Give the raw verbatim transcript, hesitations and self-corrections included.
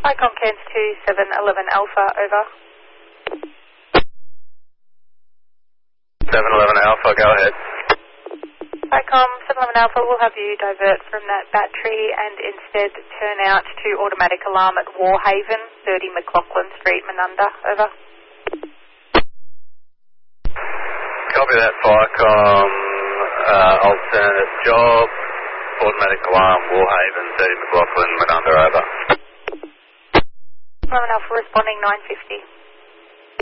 Icom Cairns two seven one one Alpha, over. seven one one Alpha, go ahead. Icom seven one one Alpha, we'll have you divert from that battery and instead turn out to automatic alarm at Warhaven, thirty McLaughlin Street, Menunda, over. Copy that, Icom, uh, alternate job, automatic alarm, Warhaven, thirty McLaughlin, Menunda, over. seven one one Alpha responding nine fifty.